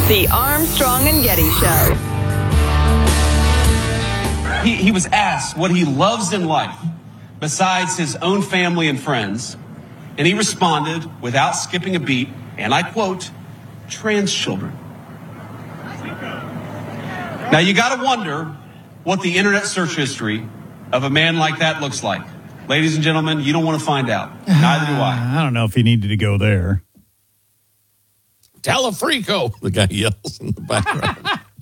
The Armstrong and Getty Show. He was asked what he loves in life besides his own family and friends, and he responded without skipping a beat, and I quote, trans children. Now you got to wonder what the internet search history of a man like that looks like. Ladies and gentlemen, you don't want to find out. Neither do I. I don't know if he needed to go there. Talafrico, the guy yells in the background.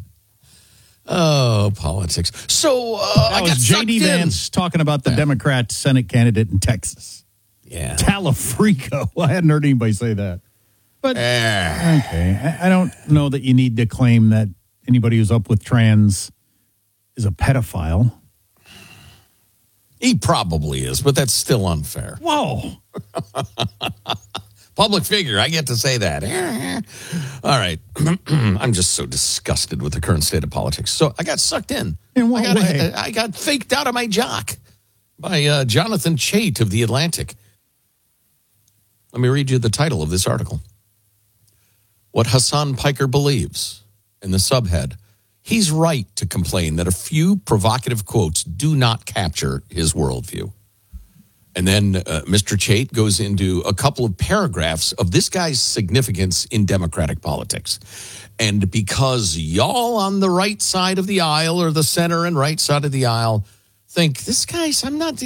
Oh, politics. So I got J.D. Vance talking about the Democrat Senate candidate in Texas. Yeah. Talafrico. I hadn't heard anybody say that. But, okay. I don't know that you need to claim that anybody who's up with trans is a pedophile. He probably is, but that's still unfair. Whoa. Public figure, I get to say that. All right. I'm just so disgusted with the current state of politics. So I got sucked in. In what way? I got faked out of my jock by Jonathan Chait of The Atlantic. Let me read you the title of this article. What Hassan Piker believes, in the subhead, he's right to complain that a few provocative quotes do not capture his worldview. And then Mr. Chait goes into a couple of paragraphs of this guy's significance in Democratic politics. And because y'all on the right side of the aisle or the center and right side of the aisle think, this guy's,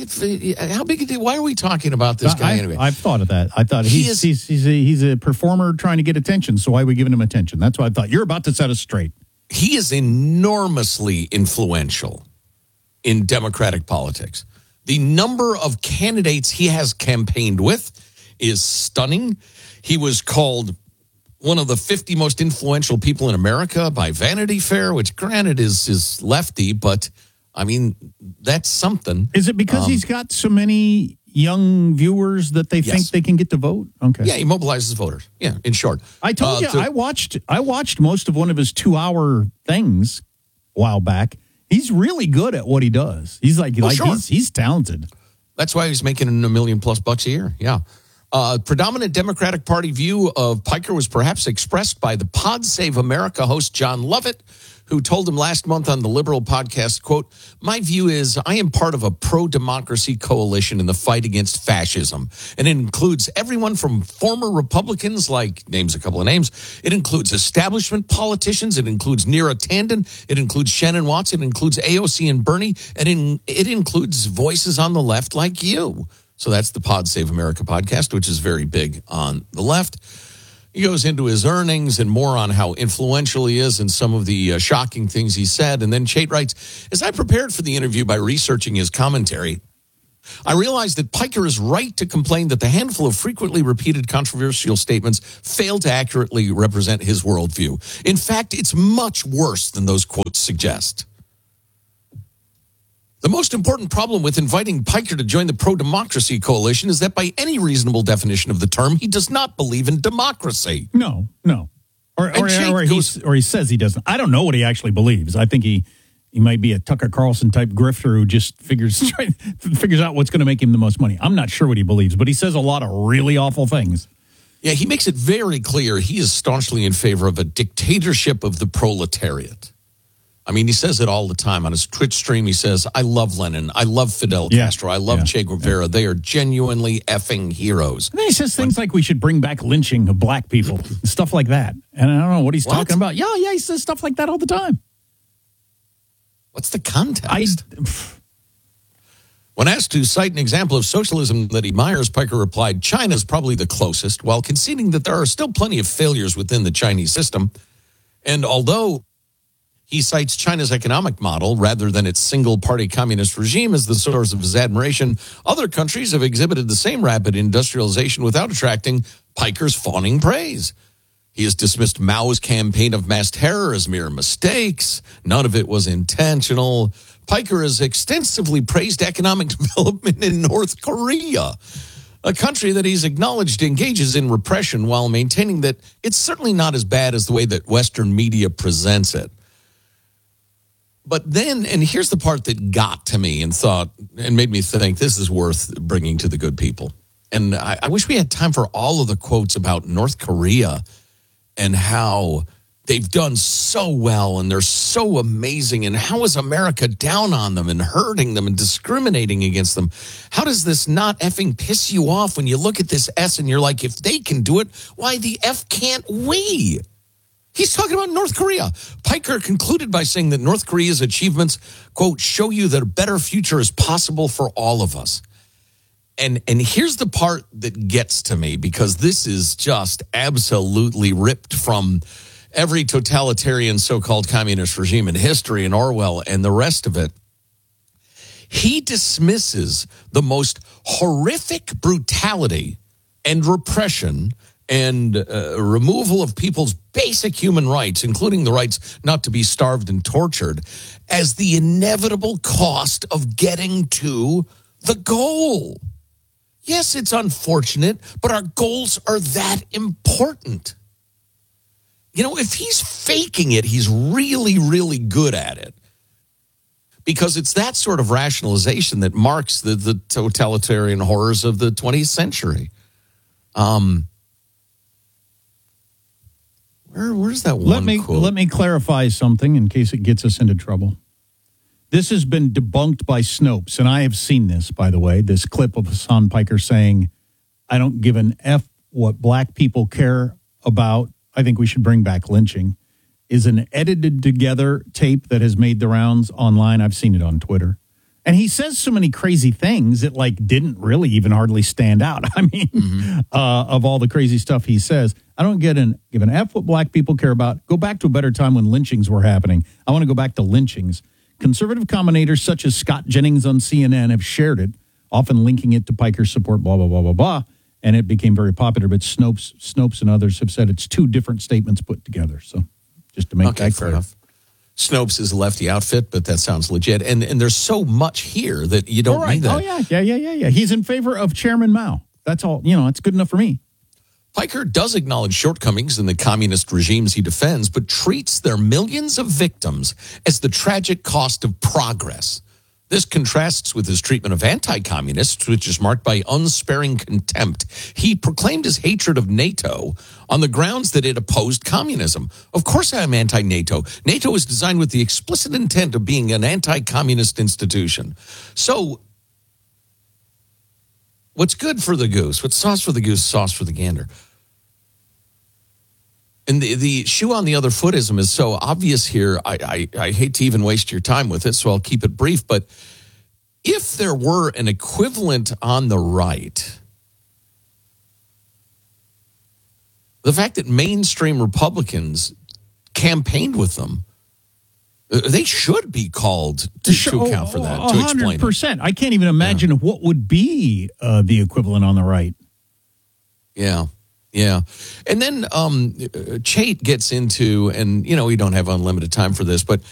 how big, why are we talking about this guy anyway? I've thought of that. I thought he's a performer trying to get attention, so why are we giving him attention? That's what I thought. You're about to set us straight. He is enormously influential in Democratic politics. The number of candidates he has campaigned with is stunning. He was called one of the 50 most influential people in America by Vanity Fair, which granted is lefty, but I mean, that's something. Is it because he's got so many young viewers that they think they can get to vote? Okay. Yeah, he mobilizes voters. Yeah, in short. I told you, I watched most of one of his 2-hour things a while back. He's really good at what he does. He's he's talented. That's why he's making $1 million+ a year. Yeah. Predominant Democratic Party view of Piker was perhaps expressed by the Pod Save America host John Lovett, who told him last month on the Liberal podcast, quote, my view is I am part of a pro-democracy coalition in the fight against fascism. And it includes everyone from former Republicans, like names a couple of names. It includes establishment politicians. It includes Neera Tanden. It includes Shannon Watson. It includes AOC and Bernie. And it includes voices on the left like you. So that's the Pod Save America podcast, which is very big on the left. He goes into his earnings and more on how influential he is and some of the shocking things he said. And then Chait writes, as I prepared for the interview by researching his commentary, I realized that Piker is right to complain that the handful of frequently repeated controversial statements fail to accurately represent his worldview. In fact, it's much worse than those quotes suggest. The most important problem with inviting Piker to join the pro-democracy coalition is that by any reasonable definition of the term, he does not believe in democracy. No. Or he says he doesn't. I don't know what he actually believes. I think he might be a Tucker Carlson type grifter who just figures out what's going to make him the most money. I'm not sure what he believes, but he says a lot of really awful things. Yeah, he makes it very clear he is staunchly in favor of a dictatorship of the proletariat. I mean, he says it all the time. On his Twitch stream, he says, I love Lenin. I love Fidel Castro. I love Che Guevara. Yeah. They are genuinely effing heroes. And then he says things like we should bring back lynching of black people, stuff like that. And I don't know what he's talking about. Yeah, he says stuff like that all the time. What's the context? When asked to cite an example of socialism that he admires, Piker replied, China's probably the closest, while conceding that there are still plenty of failures within the Chinese system. And although he cites China's economic model rather than its single-party communist regime as the source of his admiration, other countries have exhibited the same rapid industrialization without attracting Piker's fawning praise. He has dismissed Mao's campaign of mass terror as mere mistakes. None of it was intentional. Piker has extensively praised economic development in North Korea, a country that he's acknowledged engages in repression while maintaining that it's certainly not as bad as the way that Western media presents it. But then, and here's the part that got to me and made me think this is worth bringing to the good people. And I wish we had time for all of the quotes about North Korea and how they've done so well and they're so amazing. And how is America down on them and hurting them and discriminating against them? How does this not effing piss you off when you look at this S and you're like, if they can do it, why the F can't we? He's talking about North Korea. Piker concluded by saying that North Korea's achievements, quote, show you that a better future is possible for all of us. And here's the part that gets to me, because this is just absolutely ripped from every totalitarian so-called communist regime in history and Orwell and the rest of it. He dismisses the most horrific brutality and repression and removal of people's basic human rights, including the rights not to be starved and tortured, as the inevitable cost of getting to the goal. Yes, it's unfortunate, but our goals are that important. You know, if he's faking it, he's really, really good at it. Because it's that sort of rationalization that marks the totalitarian horrors of the 20th century. Where's that one quote? Let me clarify something in case it gets us into trouble. This has been debunked by Snopes, and I have seen this, by the way, this clip of Hassan Piker saying, I don't give an F what black people care about. I think we should bring back lynching, is an edited together tape that has made the rounds online. I've seen it on Twitter. And he says so many crazy things that didn't really even hardly stand out. I mean, of all the crazy stuff he says, I don't give an F what black people care about. Go back to a better time when lynchings were happening. I want to go back to lynchings. Conservative commentators such as Scott Jennings on CNN have shared it, often linking it to Piker's support, blah, blah, blah, blah, blah. And it became very popular. But Snopes and others have said it's two different statements put together. So just to make that clear. Enough. Snopes is a lefty outfit, but that sounds legit. And there's so much here that you don't need that. Oh, yeah. He's in favor of Chairman Mao. That's all. It's good enough for me. Piker does acknowledge shortcomings in the communist regimes he defends, but treats their millions of victims as the tragic cost of progress. This contrasts with his treatment of anti-communists, which is marked by unsparing contempt. He proclaimed his hatred of NATO on the grounds that it opposed communism. Of course I am anti-NATO. NATO is designed with the explicit intent of being an anti-communist institution. So what's good for the goose? What's sauce for the goose, sauce for the gander? And the shoe on the other footism is so obvious here. I hate to even waste your time with it, so I'll keep it brief. But if there were an equivalent on the right, the fact that mainstream Republicans campaigned with them, they should be called to account for that, to explain 100%. I can't even imagine what would be the equivalent on the right. Yeah. And then Chait gets into, and, we don't have unlimited time for this, but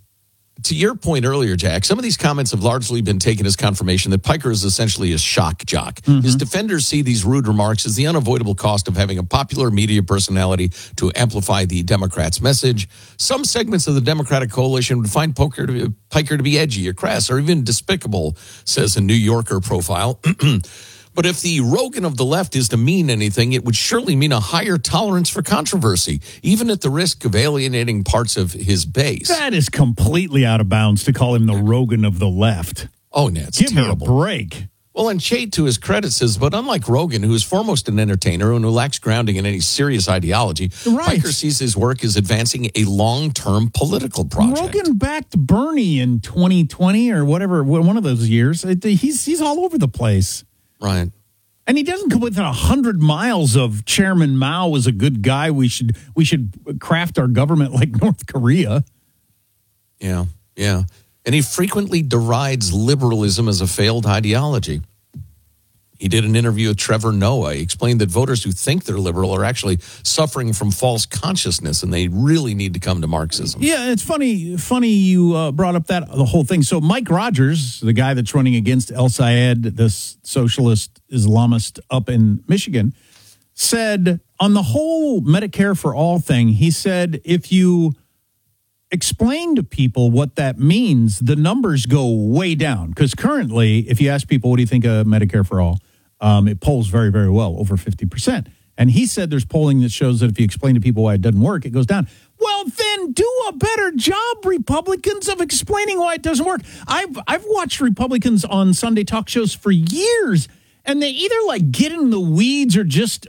to your point earlier, Jack, some of these comments have largely been taken as confirmation that Piker is essentially a shock jock. Mm-hmm. His defenders see these rude remarks as the unavoidable cost of having a popular media personality to amplify the Democrats' message. Some segments of the Democratic coalition would find Piker to be edgy or crass or even despicable, says a New Yorker profile. But if the Rogan of the left is to mean anything, it would surely mean a higher tolerance for controversy, even at the risk of alienating parts of his base. That is completely out of bounds to call him the Rogan of the left. Oh, no, it's Give terrible. me a break. Well, and Chait, to his credit, says, but unlike Rogan, who is foremost an entertainer and who lacks grounding in any serious ideology, Piker sees his work as advancing a long-term political project. Rogan backed Bernie in 2020 or whatever, one of those years. He's all over the place. Right. And he doesn't come within 100 miles of Chairman Mao was a good guy. We should craft our government like North Korea. Yeah. And he frequently derides liberalism as a failed ideology. He did an interview with Trevor Noah. He explained that voters who think they're liberal are actually suffering from false consciousness, and they really need to come to Marxism. Yeah, it's funny you brought up the whole thing. So Mike Rogers, the guy that's running against El Sayed, this socialist Islamist up in Michigan, said on the whole Medicare for all thing, he said if you explain to people what that means, the numbers go way down. Because currently, if you ask people, what do you think of Medicare for all? It polls very, very well, over 50%. And he said there's polling that shows that if you explain to people why it doesn't work, it goes down. Well, then do a better job, Republicans, of explaining why it doesn't work. I've watched Republicans on Sunday talk shows for years, and they either like get in the weeds or just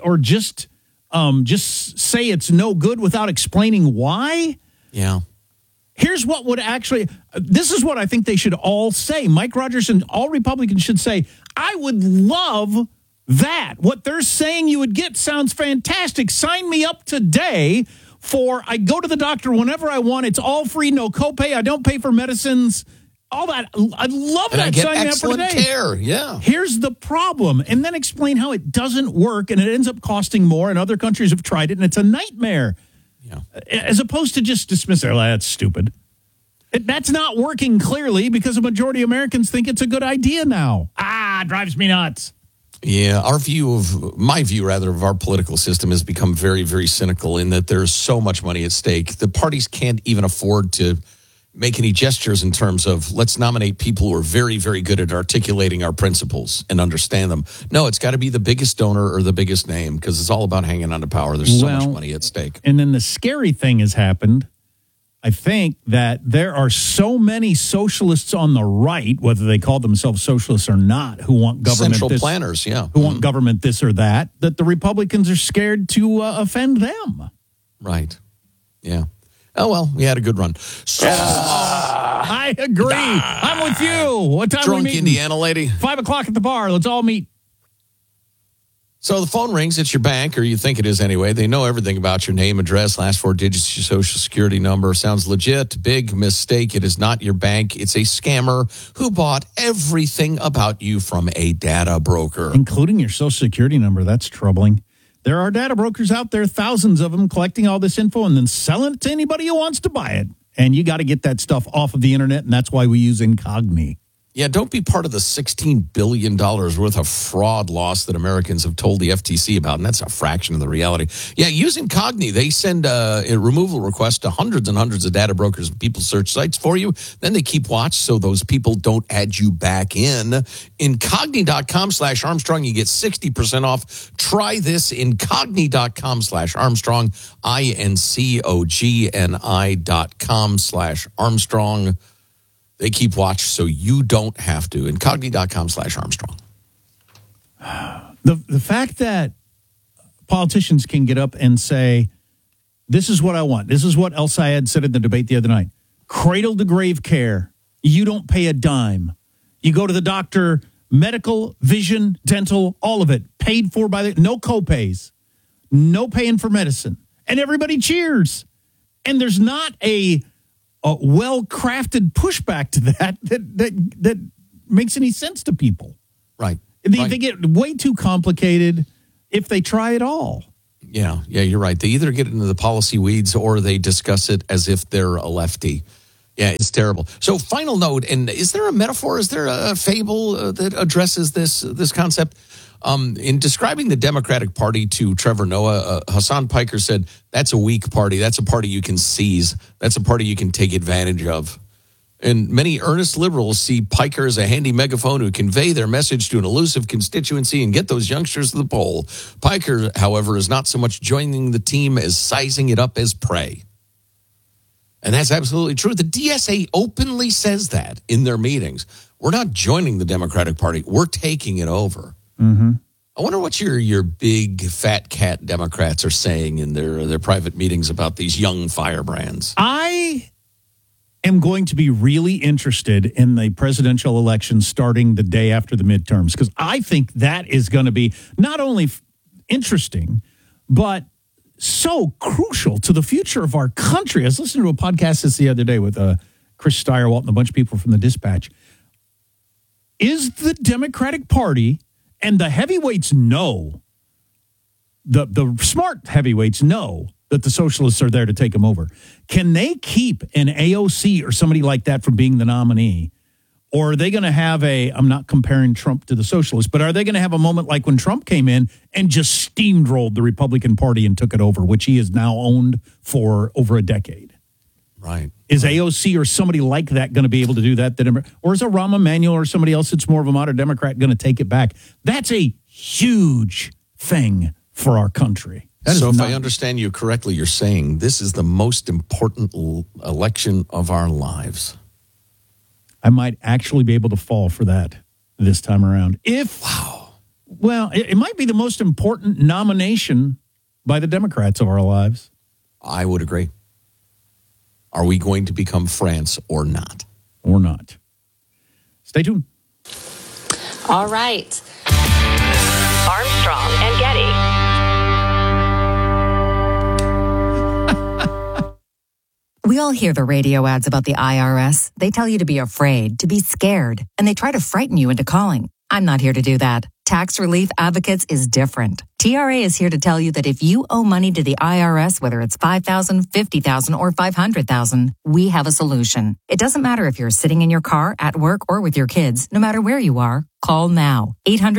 say it's no good without explaining why. Yeah. Here's what would actually, this is what I think they should all say. Mike Rogers and all Republicans should say, I would love that. What they're saying you would get sounds fantastic. Sign me up today for, I go to the doctor whenever I want. It's all free, no copay. I don't pay for medicines. All that. I love and that. I get Sign me up for excellent today. care. Yeah. Here's the problem. And then explain how it doesn't work and it ends up costing more. And other countries have tried it and it's a nightmare. Yeah. As opposed to just dismiss it. That's stupid. That's not working clearly because a majority of Americans think it's a good idea now. It drives me nuts. Yeah, my view of our political system has become very, very cynical in that there's so much money at stake. The parties can't even afford to make any gestures in terms of let's nominate people who are very, very good at articulating our principles and understand them. No, it's got to be the biggest donor or the biggest name because it's all about hanging on to power. There's so much money at stake. And then the scary thing has happened. I think that there are so many socialists on the right, whether they call themselves socialists or not, who want government central planners, who want government this or that the Republicans are scared to offend them. Right. Yeah. Oh, well, we had a good run. I agree. I'm with you. What time Drunk are we meeting? Indiana lady. 5 o'clock at the bar. Let's all meet. So the phone rings. It's your bank, or you think it is anyway. They know everything about your name, address, last 4 digits, your social security number. Sounds legit. Big mistake. It is not your bank. It's a scammer who bought everything about you from a data broker. Including your social security number. That's troubling. There are data brokers out there, thousands of them, collecting all this info and then selling it to anybody who wants to buy it. And you got to get that stuff off of the internet, and that's why we use Incogni. Yeah, don't be part of the $16 billion worth of fraud loss that Americans have told the FTC about, and that's a fraction of the reality. Yeah, use Incogni. They send a removal request to hundreds and hundreds of data brokers. People search sites for you. Then they keep watch so those people don't add you back in. Incogni.com/Armstrong. You get 60% off. Try this. Incogni.com/Armstrong. INCOGNI.com/Armstrong. They keep watch so you don't have to. Incogni.com/Armstrong. The fact that politicians can get up and say, this is what I want. This is what El Sayed said in the debate the other night. Cradle to grave care. You don't pay a dime. You go to the doctor, medical, vision, dental, all of it paid for by no copays, no paying for medicine. And everybody cheers. And there's not a well-crafted pushback to that makes any sense to people. Right. They get way too complicated if they try at all. Yeah, you're right. They either get into the policy weeds or they discuss it as if they're a lefty. Yeah, it's terrible. So final note, and is there a metaphor, is there a fable that addresses this concept? In describing the Democratic Party to Trevor Noah, Hassan Piker said, that's a weak party. That's a party you can seize. That's a party you can take advantage of. And many earnest liberals see Piker as a handy megaphone who convey their message to an elusive constituency and get those youngsters to the poll. Piker, however, is not so much joining the team as sizing it up as prey. And that's absolutely true. The DSA openly says that in their meetings. We're not joining the Democratic Party. We're taking it over. Mm-hmm. I wonder what your big fat cat Democrats are saying in their private meetings about these young firebrands. I am going to be really interested in the presidential election starting the day after the midterms, because I think that is going to be not only interesting, but so crucial to the future of our country. I was listening to a podcast this the other day with Chris Steyerwalt and a bunch of people from the Dispatch. Is the Democratic Party, and the heavyweights know, the smart heavyweights know that the socialists are there to take them over. Can they keep an AOC or somebody like that from being the nominee? Or are they going to have I'm not comparing Trump to the socialists, but are they going to have a moment like when Trump came in and just steamrolled the Republican Party and took it over, which he has now owned for over a decade? Right. Is AOC or somebody like that going to be able to do that? Or is a Rahm Emanuel or somebody else that's more of a moderate Democrat going to take it back? That's a huge thing for our country. So if I understand you correctly, you're saying this is the most important election of our lives. I might actually be able to fall for that this time around. Well, it might be the most important nomination by the Democrats of our lives. I would agree. Are we going to become France or not? Or not. Stay tuned. All right. Armstrong and Getty. We all hear the radio ads about the IRS. They tell you to be afraid, to be scared, and they try to frighten you into calling. I'm not here to do that. Tax Relief Advocates is different. TRA is here to tell you that if you owe money to the IRS, whether it's $5,000, $50,000, or $500,000, we have a solution. It doesn't matter if you're sitting in your car, at work, or with your kids. No matter where you are, call now.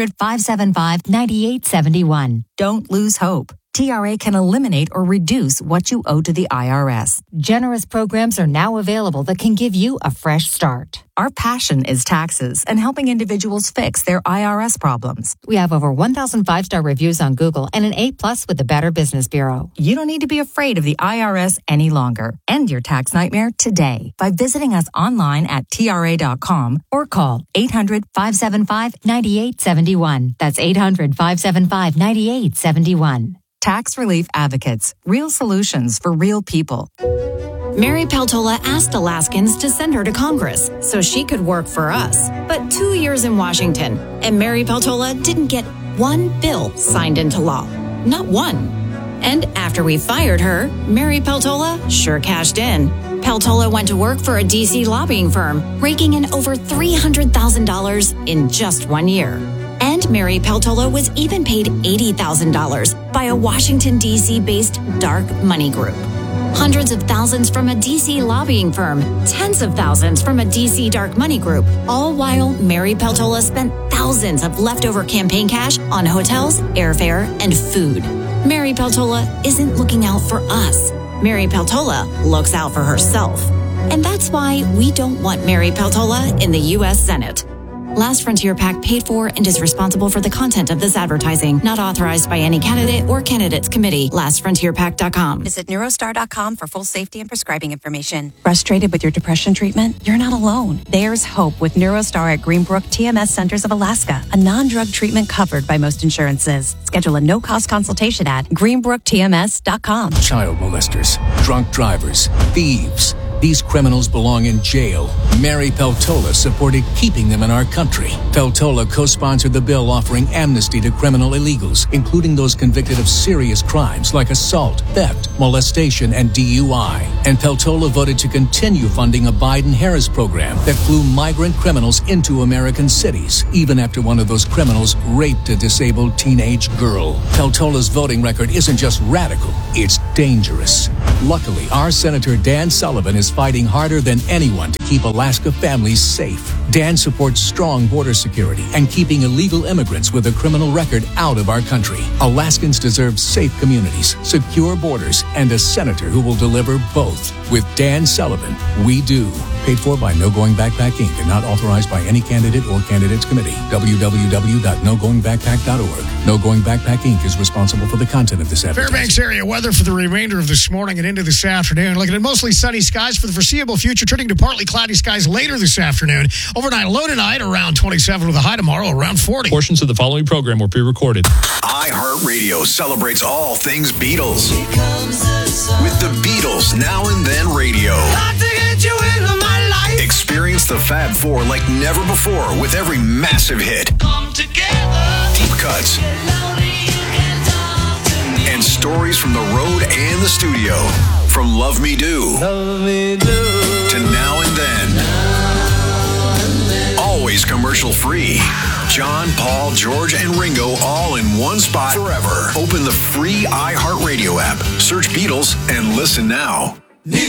800-575-9871. Don't lose hope. TRA can eliminate or reduce what you owe to the IRS. Generous programs are now available that can give you a fresh start. Our passion is taxes and helping individuals fix their IRS problems. We have over 1,000 5-star reviews on Google and an A+ with the Better Business Bureau. You don't need to be afraid of the IRS any longer. End your tax nightmare today by visiting us online at TRA.com or call 800-575-9871. That's 800-575-9871. Tax Relief Advocates. Real solutions for real people. Mary Peltola asked Alaskans to send her to Congress so she could work for us. But 2 years in Washington, and Mary Peltola didn't get one bill signed into law. Not one. And after we fired her, Mary Peltola sure cashed in. Peltola went to work for a D.C. lobbying firm, raking in over $300,000 in just 1 year. And Mary Peltola was even paid $80,000 by a Washington, D.C.-based dark money group. Hundreds of thousands from a D.C. lobbying firm, tens of thousands from a D.C. dark money group, all while Mary Peltola spent thousands of leftover campaign cash on hotels, airfare, and food. Mary Peltola isn't looking out for us. Mary Peltola looks out for herself. And that's why we don't want Mary Peltola in the U.S. Senate. Last Frontier PAC paid for and is responsible for the content of this advertising, not authorized by any candidate or candidates committee. LastFrontierPAC.com. Visit Neurostar.com for full safety and prescribing information. Frustrated with your depression treatment? You're not alone. There's hope with Neurostar at Greenbrook TMS Centers of Alaska, a non-drug treatment covered by most insurances. Schedule a no-cost consultation at GreenbrookTMS.com. Child molesters, drunk drivers, thieves. These criminals belong in jail. Mary Peltola supported keeping them in our country. Peltola co-sponsored the bill offering amnesty to criminal illegals, including those convicted of serious crimes like assault, theft, molestation, and DUI. And Peltola voted to continue funding a Biden-Harris program that flew migrant criminals into American cities, even after one of those criminals raped a disabled teenage girl. Peltola's voting record isn't just radical, it's dangerous. Luckily, our Senator Dan Sullivan is fighting harder than anyone to keep Alaska families safe. Dan supports strong border security and keeping illegal immigrants with a criminal record out of our country. Alaskans deserve safe communities, secure borders, and a senator who will deliver both. With Dan Sullivan, we do. Paid for by No Going Backpack Inc. and not authorized by any candidate or candidates committee. www.nogoingbackpack.org. No Going Backpack Inc. is responsible for the content of this advertising. Fairbanks area weather for the remainder of this morning and into this afternoon. Looking at mostly sunny skies for the foreseeable future, turning to partly cloudy skies later this afternoon. Overnight low tonight around 27 with a high tomorrow around 40. Portions of the following program were pre-recorded. iHeartRadio celebrates all things Beatles. With the Beatles Now and Then Radio. Experience the Fab Four like never before with every massive hit. Deep cuts. And stories from the road and the studio. From Love Me Do to Now and Then. Always commercial free. John, Paul, George, and Ringo all in one spot forever. Open the free iHeartRadio app. Search Beatles and listen now.